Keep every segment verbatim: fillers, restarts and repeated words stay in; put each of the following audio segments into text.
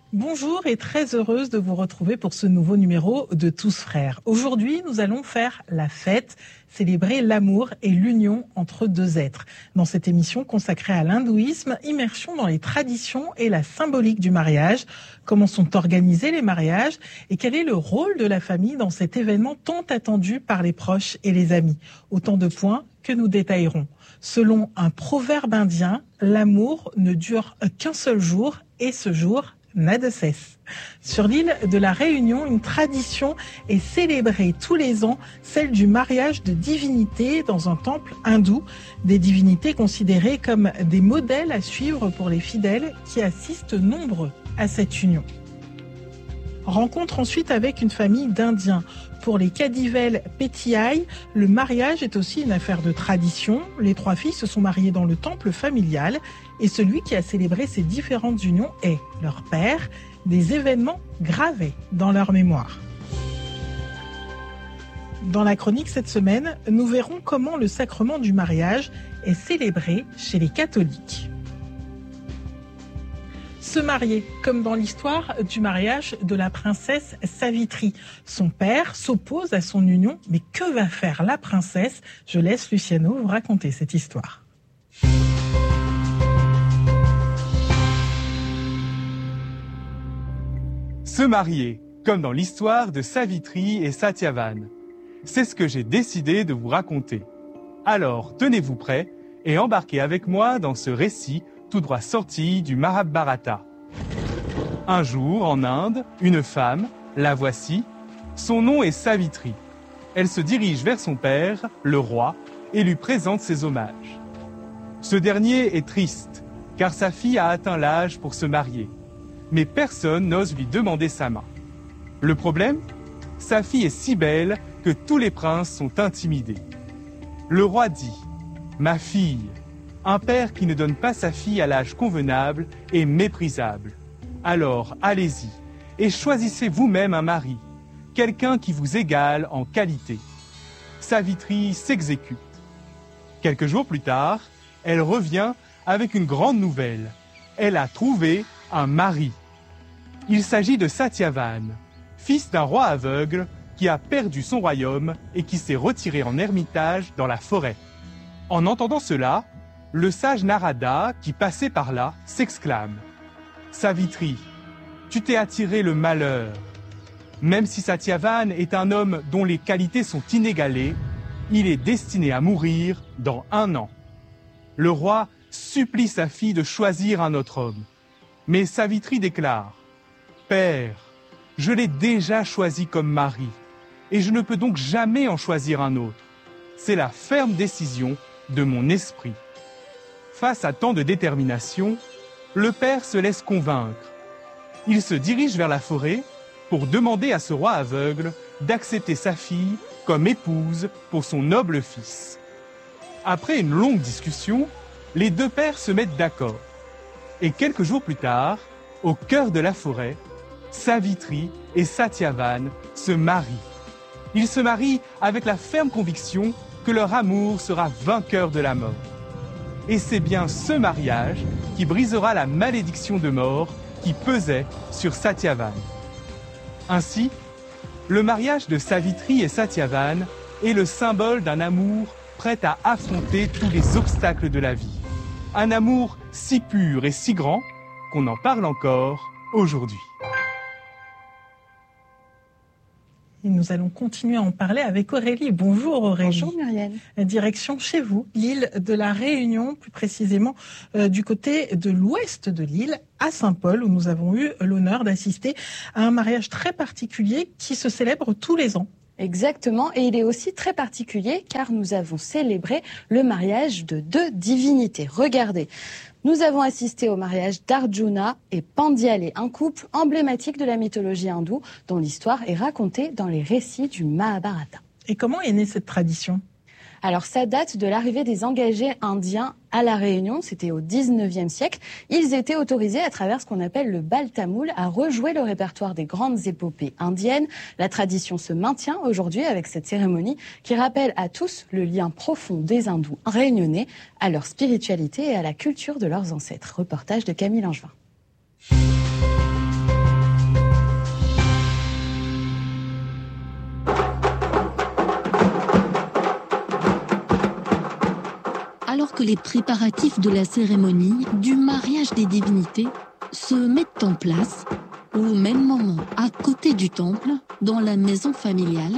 Bonjour et très heureuse de vous retrouver pour ce nouveau numéro de Tous Frères. Aujourd'hui, nous allons faire la fête, célébrer l'amour et l'union entre deux êtres. Dans cette émission consacrée à l'hindouisme, immersion dans les traditions et la symbolique du mariage, comment sont organisés les mariages et quel est le rôle de la famille dans cet événement tant attendu par les proches et les amis. Autant de points que nous détaillerons. Selon un proverbe indien, l'amour ne dure qu'un seul jour et ce jour n'a de cesse. Sur l'île de la Réunion, une tradition est célébrée tous les ans, celle du mariage de divinités dans un temple hindou, des divinités considérées comme des modèles à suivre pour les fidèles qui assistent nombreux à cette union. Rencontre ensuite avec une famille d'Indiens. Pour les Kadivel Petiai, le mariage est aussi une affaire de tradition. Les trois filles se sont mariées dans le temple familial et celui qui a célébré ces différentes unions est leur père, des événements gravés dans leur mémoire. Dans la chronique cette semaine, nous verrons comment le sacrement du mariage est célébré chez les catholiques. Se marier, comme dans l'histoire du mariage de la princesse Savitri. Son père s'oppose à son union, mais que va faire la princesse? Je laisse Luciano vous raconter cette histoire. Se marier, comme dans l'histoire de Savitri et Satyavan. C'est ce que j'ai décidé de vous raconter. Alors, tenez-vous prêts et embarquez avec moi dans ce récit tout droit sorti du Mahabharata. Un jour, en Inde, une femme, la voici, son nom est Savitri. Elle se dirige vers son père, le roi, et lui présente ses hommages. Ce dernier est triste, car sa fille a atteint l'âge pour se marier. Mais personne n'ose lui demander sa main. Le problème ? Sa fille est si belle que tous les princes sont intimidés. Le roi dit « Ma fille ». Un père qui ne donne pas sa fille à l'âge convenable est méprisable. Alors, allez-y et choisissez vous-même un mari, quelqu'un qui vous égale en qualité. Savitri s'exécute. Quelques jours plus tard, elle revient avec une grande nouvelle. Elle a trouvé un mari. Il s'agit de Satyavan, fils d'un roi aveugle qui a perdu son royaume et qui s'est retiré en ermitage dans la forêt. En entendant cela, le sage Narada, qui passait par là, s'exclame « Savitri, tu t'es attiré le malheur. Même si Satyavan est un homme dont les qualités sont inégalées, il est destiné à mourir dans un an. » Le roi supplie sa fille de choisir un autre homme. Mais Savitri déclare « Père, je l'ai déjà choisi comme mari, et je ne peux donc jamais en choisir un autre. C'est la ferme décision de mon esprit. » Face à tant de détermination, le père se laisse convaincre. Il se dirige vers la forêt pour demander à ce roi aveugle d'accepter sa fille comme épouse pour son noble fils. Après une longue discussion, les deux pères se mettent d'accord. Et quelques jours plus tard, au cœur de la forêt, Savitri et Satyavan se marient. Ils se marient avec la ferme conviction que leur amour sera vainqueur de la mort. Et c'est bien ce mariage qui brisera la malédiction de mort qui pesait sur Satyavan. Ainsi, le mariage de Savitri et Satyavan est le symbole d'un amour prêt à affronter tous les obstacles de la vie. Un amour si pur et si grand qu'on en parle encore aujourd'hui. Et nous allons continuer à en parler avec Aurélie. Bonjour Aurélie. Bonjour Myriam. Direction chez vous, l'île de la Réunion, plus précisément euh, du côté de l'ouest de l'île, à Saint-Paul, où nous avons eu l'honneur d'assister à un mariage très particulier qui se célèbre tous les ans. Exactement, et il est aussi très particulier car nous avons célébré le mariage de deux divinités. Regardez, nous avons assisté au mariage d'Arjuna et Pandialé, un couple emblématique de la mythologie hindoue dont l'histoire est racontée dans les récits du Mahabharata. Et comment est née cette tradition ? Alors ça date de l'arrivée des engagés indiens à La Réunion, c'était au dix-neuvième siècle. Ils étaient autorisés à travers ce qu'on appelle le bal tamoul à rejouer le répertoire des grandes épopées indiennes. La tradition se maintient aujourd'hui avec cette cérémonie qui rappelle à tous le lien profond des hindous réunionnais à leur spiritualité et à la culture de leurs ancêtres. Reportage de Camille Langevin. que les préparatifs de la cérémonie du mariage des divinités se mettent en place au même moment, à côté du temple, dans la maison familiale.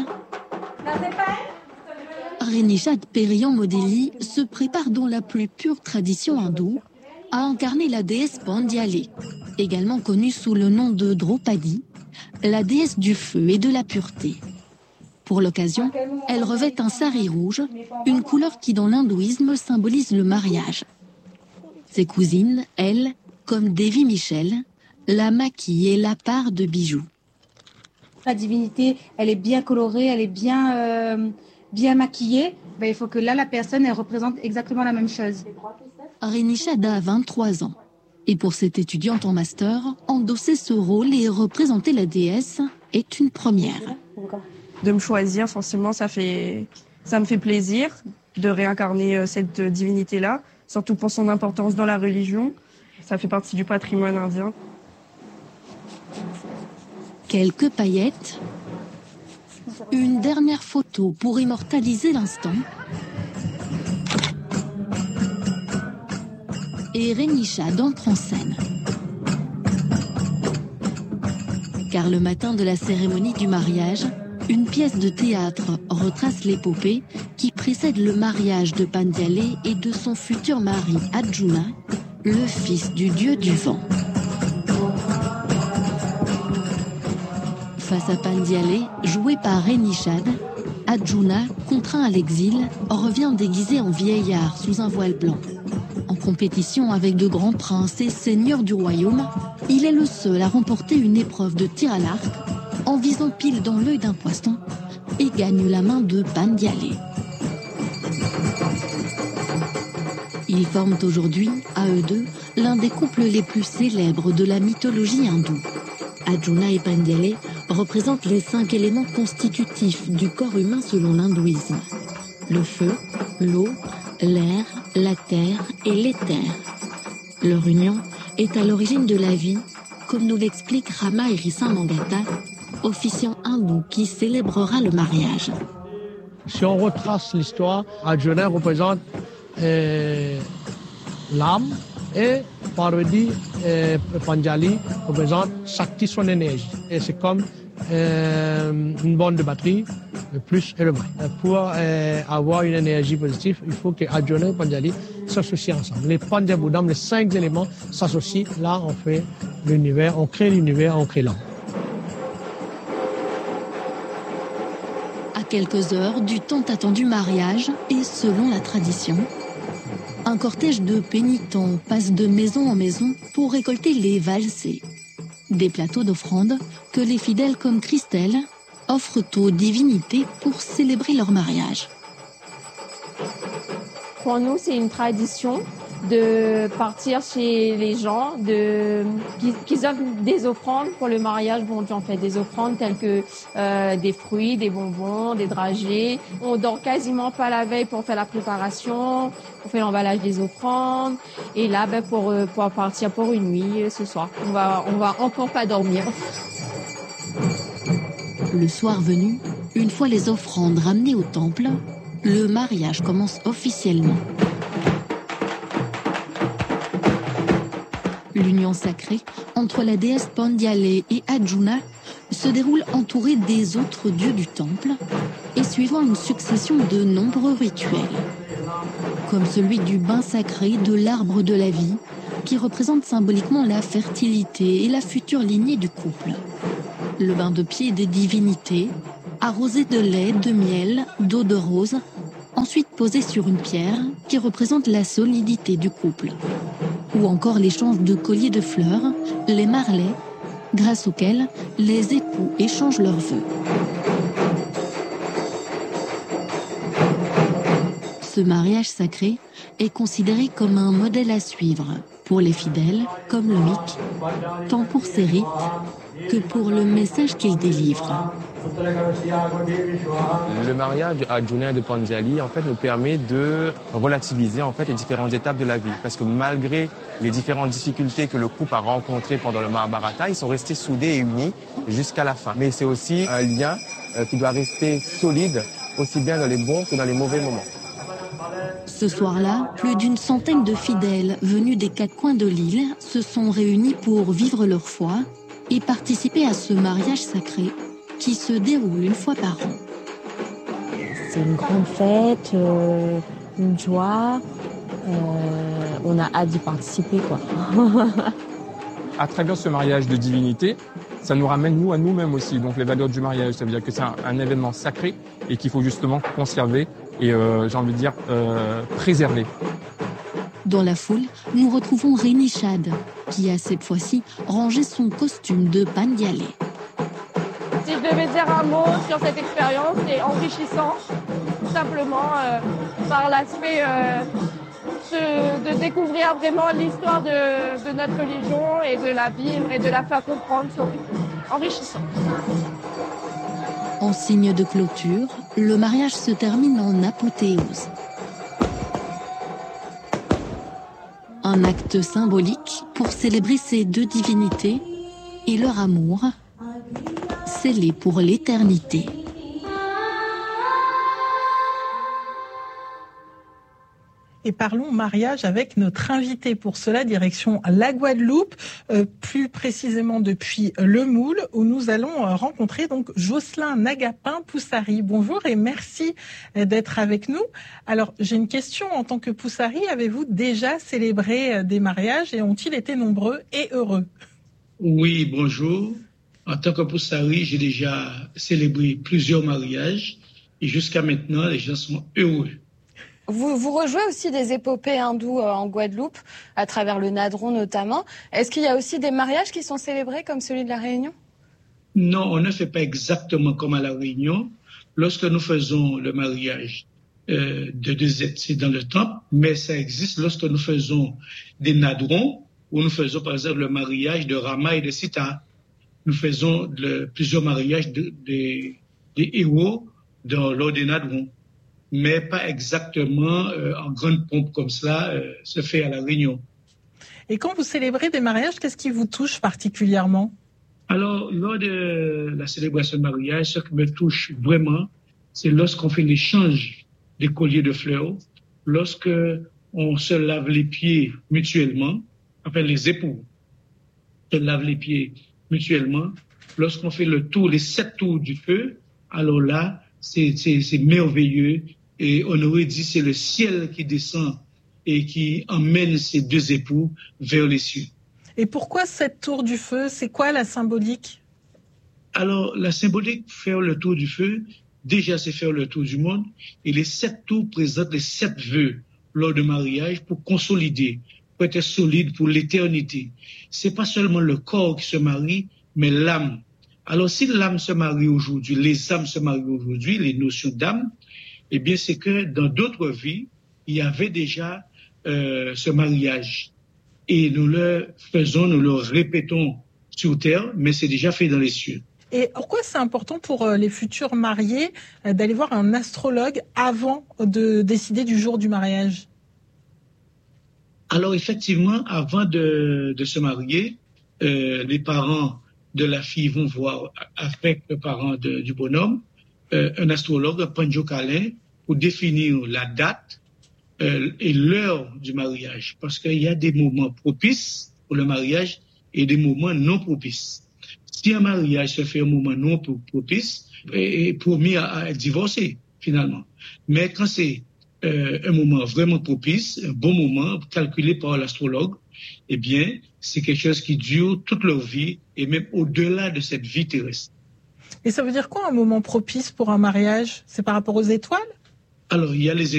Renishad Periyan-Modeli se prépare dans la plus pure tradition hindoue à incarner la déesse Pandyalé, également connue sous le nom de Draupadi, la déesse du feu et de la pureté. Pour l'occasion, elle revêt un sari rouge, une couleur qui dans l'hindouisme symbolise le mariage. Ses cousines, elles, comme Devi Michel, la maquillent et la parent de bijoux. La divinité, elle est bien colorée, elle est bien, euh, bien maquillée. Ben, il faut que là, la personne, elle représente exactement la même chose. Renishad a vingt-trois ans. Et pour cette étudiante en master, endosser ce rôle et représenter la déesse est une première. De me choisir, forcément, ça, fait, ça me fait plaisir de réincarner cette divinité-là, surtout pour son importance dans la religion. Ça fait partie du patrimoine indien. Quelques paillettes, une dernière photo pour immortaliser l'instant. Et Renishad entre en scène. Car le matin de la cérémonie du mariage, une pièce de théâtre retrace l'épopée qui précède le mariage de Pandyalé et de son futur mari Arjuna, le fils du dieu du vent. Face à Pandyalé, joué par Renishad, Arjuna, contraint à l'exil, revient déguisé en vieillard sous un voile blanc. En compétition avec de grands princes et seigneurs du royaume, il est le seul à remporter une épreuve de tir à l'arc en visant pile dans l'œil d'un poisson et gagne la main de Pandyalé. Ils forment aujourd'hui, à eux deux, l'un des couples les plus célèbres de la mythologie hindoue. Arjuna et Pandyalé représentent les cinq éléments constitutifs du corps humain selon l'hindouisme. Le feu, l'eau, l'air, la terre et l'éther. Leur union est à l'origine de la vie, comme nous l'explique Rama Irisa Mangata, officiant hindou qui célébrera le mariage. Si on retrace l'histoire, Arjuna représente euh, l'âme et Parvati et Pandyalé représente Shakti, son énergie. Et c'est comme euh, une bande de batterie, le plus et le moins. Pour euh, avoir une énergie positive, il faut que Arjuna et Pandyalé s'associent ensemble. Les Pandyabudam, les cinq éléments s'associent. Là, on fait l'univers, on crée l'univers, on crée l'homme. À quelques heures du tant attendu mariage, et selon la tradition, un cortège de pénitents passe de maison en maison pour récolter les valsés, des plateaux d'offrandes que les fidèles comme Christelle offrent aux divinités pour célébrer leur mariage. Pour nous, c'est une tradition de partir chez les gens, de qu'ils qu'ils offrent des offrandes pour le mariage. Bon, on fait des offrandes telles que euh, des fruits, des bonbons, des dragées. On dort quasiment pas la veille pour faire la préparation, on fait l'emballage des offrandes. Et là, ben, pour pour partir pour une nuit ce soir, on va on va encore pas dormir. Le soir venu, une fois les offrandes ramenées au temple, le mariage commence officiellement. L'union sacrée entre la déesse Pandyalé et Arjuna se déroule entourée des autres dieux du temple et suivant une succession de nombreux rituels, comme celui du bain sacré de l'arbre de la vie, qui représente symboliquement la fertilité et la future lignée du couple. Le bain de pied des divinités, arrosé de lait, de miel, d'eau de rose, ensuite posé sur une pierre qui représente la solidité du couple. Ou encore l'échange de colliers de fleurs, les marlets, grâce auxquels les époux échangent leurs vœux. Ce mariage sacré est considéré comme un modèle à suivre pour les fidèles comme le mythe, tant pour ses rites que pour le message qu'il délivre. Le mariage de Arjuna et de Pandyalé en fait nous permet de relativiser en fait les différentes étapes de la vie, parce que malgré les différentes difficultés que le couple a rencontrées pendant le Mahabharata, ils sont restés soudés et unis jusqu'à la fin. Mais c'est aussi un lien euh, qui doit rester solide aussi bien dans les bons que dans les mauvais moments. Ce soir-là, plus d'une centaine de fidèles venus des quatre coins de l'île se sont réunis pour vivre leur foi et participer à ce mariage sacré qui se déroule une fois par an. C'est une grande fête, euh, une joie. Euh, on a hâte d'y participer, quoi. À travers ce mariage de divinité, ça nous ramène nous à nous-mêmes aussi. Donc les valeurs du mariage, ça veut dire que c'est un, un événement sacré et qu'il faut justement conserver et euh, j'ai envie de dire euh, préserver. Dans la foule, nous retrouvons Rémi Chad, qui a cette fois-ci rangé son costume de Pandialé. Si je devais dire un mot sur cette expérience, c'est enrichissant, tout simplement euh, par l'aspect euh, de, de découvrir vraiment l'histoire de, de notre religion et de la vivre et de la faire comprendre, surtout. Enrichissant. En signe de clôture, le mariage se termine en apothéose. Un acte symbolique pour célébrer ces deux divinités et leur amour, scellé pour l'éternité. Et parlons mariage avec notre invité. Pour cela, direction la Guadeloupe, euh, plus précisément depuis le Moule, où nous allons euh, rencontrer donc Jocelyn Nagapin-Poussari. Bonjour et merci euh, d'être avec nous. Alors, j'ai une question. En tant que Poussari, avez-vous déjà célébré euh, des mariages et ont-ils été nombreux et heureux? Oui, bonjour. En tant que Poussari, j'ai déjà célébré plusieurs mariages et jusqu'à maintenant, les gens sont heureux. Vous, vous rejouez aussi des épopées hindoues en Guadeloupe, à travers le Nadron notamment. Est-ce qu'il y a aussi des mariages qui sont célébrés comme celui de la Réunion? Non, on ne fait pas exactement comme à la Réunion. Lorsque nous faisons le mariage euh, de deux êtres, c'est dans le temple, mais ça existe lorsque nous faisons des Nadrons, où nous faisons par exemple le mariage de Rama et de Sita. Nous faisons le, plusieurs mariages de, de, des héros dans, lors des Nadrons. Mais pas exactement euh, en grande pompe comme cela euh, se fait à la Réunion. Et quand vous célébrez des mariages, qu'est-ce qui vous touche particulièrement? Alors, lors de la célébration de mariage, ce qui me touche vraiment, c'est lorsqu'on fait l'échange des colliers de fleurs, lorsque on se lave les pieds mutuellement, enfin les époux se lavent les pieds mutuellement, lorsqu'on fait le tour, les sept tours du feu, alors là, c'est, c'est, c'est merveilleux. Et on aurait dit c'est le ciel qui descend et qui emmène ces deux époux vers les cieux. Et pourquoi cette tour du feu? C'est quoi la symbolique? Alors, la symbolique, faire le tour du feu, déjà c'est faire le tour du monde. Et les sept tours présentent les sept vœux lors du mariage pour consolider, pour être solide pour l'éternité. C'est pas seulement le corps qui se marie, mais l'âme. Alors, si l'âme se marie aujourd'hui, les âmes se marient aujourd'hui, les notions d'âme, eh bien, c'est que dans d'autres vies, il y avait déjà euh, ce mariage. Et nous le faisons, nous le répétons sur terre, mais c'est déjà fait dans les cieux. Et pourquoi c'est important pour les futurs mariés d'aller voir un astrologue avant de décider du jour du mariage? Alors, effectivement, avant de, de se marier, euh, les parents de la fille vont voir avec le parent de, du bonhomme euh, un astrologue, un Panjo-Kalin, pour définir la date euh, et l'heure du mariage. Parce qu'il y a des moments propices pour le mariage et des moments non propices. Si un mariage se fait un moment non propice, est promis à, à être divorcé, finalement. Mais quand c'est euh, un moment vraiment propice, un bon moment calculé par l'astrologue, eh bien, c'est quelque chose qui dure toute leur vie et même au-delà de cette vie terrestre. Et ça veut dire quoi un moment propice pour un mariage? C'est par rapport aux étoiles? Alors, il y a les